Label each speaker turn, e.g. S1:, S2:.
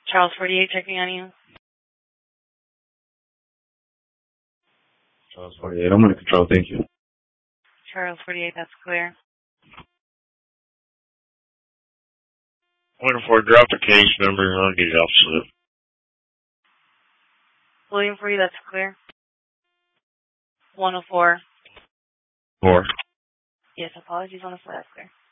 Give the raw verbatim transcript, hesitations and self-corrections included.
S1: Charles forty-eight checking on you.
S2: Charles forty-eight, I'm under control, thank you.
S1: Charles forty-eight, that's clear.
S3: one oh four, drop the case number and I'll get it off slip.
S1: William forty, that's clear. one oh four.
S3: Four.
S1: Yes, apologies on the flat, that's clear.